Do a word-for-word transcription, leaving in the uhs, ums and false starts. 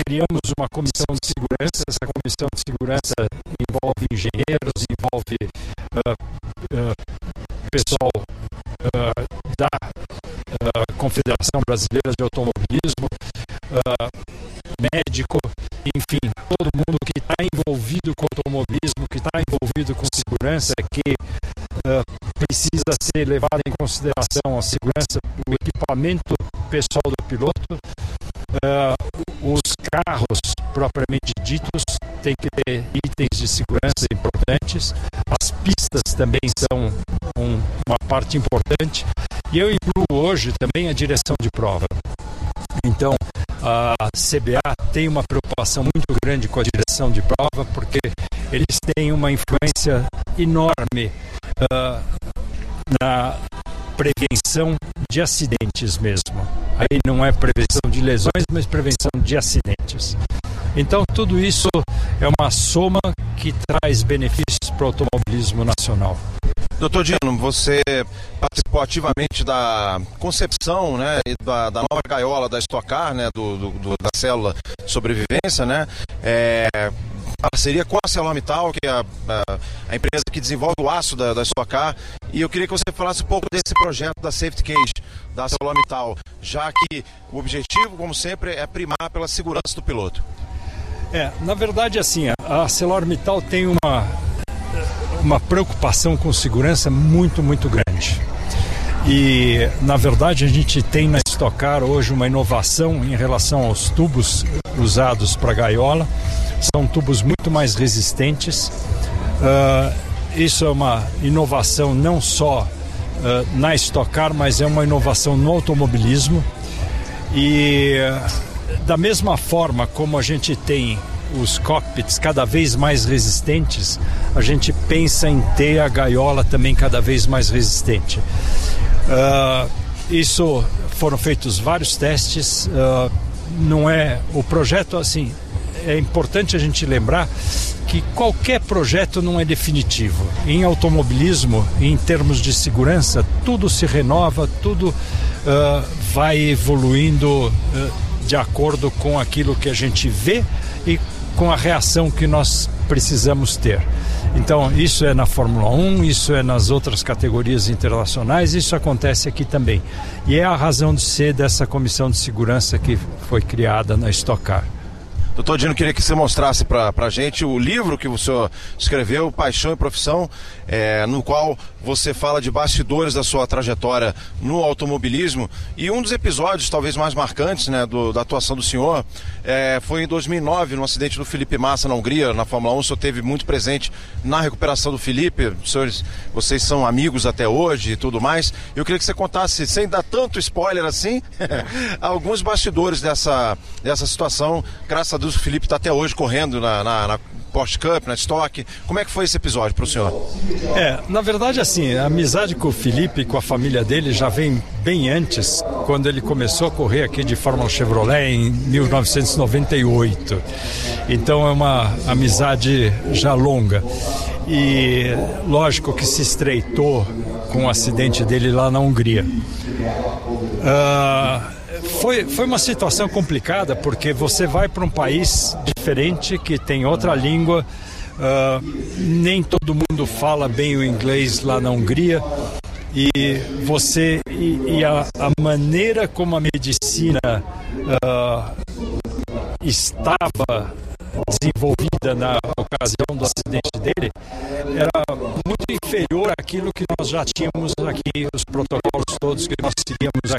criamos uma comissão de segurança. Essa comissão de segurança envolve engenheiros, envolve uh, uh, pessoal uh, da uh, Confederação Brasileira de Automobilismo, uh, médico, enfim, todo mundo que está envolvido com automobilismo, que está envolvido com segurança, que uh, precisa ser levado em consideração a segurança, o equipamento pessoal do piloto, uh, os carros propriamente ditos têm que ter itens de segurança importantes, as pistas também são um, uma parte importante, e eu incluo hoje também a direção de prova. Então, a C B A tem uma preocupação muito grande com a direção de prova, porque eles têm uma influência enorme uh, na prevenção de acidentes mesmo. Aí não é prevenção de lesões, mas prevenção de acidentes. Então, tudo isso é uma soma que traz benefícios para o automobilismo nacional. Doutor Dino, você participou ativamente da concepção, né, e da, da nova gaiola da Stock Car, né, do, do, do, da célula de sobrevivência, né, é, parceria com a ArcelorMittal, que é a, a, a empresa que desenvolve o aço da, da Stock Car, e eu queria que você falasse um pouco desse projeto da Safety Cage, da ArcelorMittal, já que o objetivo, como sempre, é primar pela segurança do piloto. É, na verdade, assim, a ArcelorMittal tem uma... uma preocupação com segurança muito, muito grande. E, na verdade, a gente tem na Stock Car hoje uma inovação em relação aos tubos usados para gaiola. São tubos muito mais resistentes. Uh, isso é uma inovação não só uh, na Stock Car, mas é uma inovação no automobilismo. E, uh, da mesma forma como a gente tem os cockpits cada vez mais resistentes, a gente pensa em ter a gaiola também cada vez mais resistente. Uh, isso foram feitos vários testes. Uh, não é o projeto assim. É importante a gente lembrar que qualquer projeto não é definitivo. Em automobilismo, em termos de segurança, tudo se renova, tudo uh, vai evoluindo uh, de acordo com aquilo que a gente vê e com a reação que nós precisamos ter. Então, isso é na Fórmula um, isso é nas outras categorias internacionais, isso acontece aqui também. E é a razão de ser dessa comissão de segurança que foi criada na Stock Car. Doutor Dino, queria que você mostrasse para a gente o livro que o senhor escreveu, Paixão e Profissão, é, no qual você fala de bastidores da sua trajetória no automobilismo. E um dos episódios talvez mais marcantes, né, do, da atuação do senhor é, foi em dois mil e nove, no acidente do Felipe Massa na Hungria, na Fórmula um. O senhor esteve muito presente na recuperação do Felipe. Senhores, vocês são amigos até hoje e tudo mais. Eu queria que você contasse, sem dar tanto spoiler assim, alguns bastidores dessa, dessa situação. Graças a Deus o Felipe está até hoje correndo na, na, na Porsche Cup, na Stock. Como é que foi esse episódio para o senhor? É, na verdade, assim, a amizade com o Felipe e com a família dele já vem bem antes, quando ele começou a correr aqui de Fórmula Chevrolet em mil novecentos e noventa e oito. Então é uma amizade já longa. E lógico que se estreitou com o acidente dele lá na Hungria. Uh, Foi, foi uma situação complicada, porque você vai para um país diferente, que tem outra língua, uh, nem todo mundo fala bem o inglês lá na Hungria, e você e, e a, a maneira como a medicina uh, estava desenvolvida na ocasião do acidente dele era muito inferior àquilo que nós já tínhamos aqui, os protocolos todos que nós seguíamos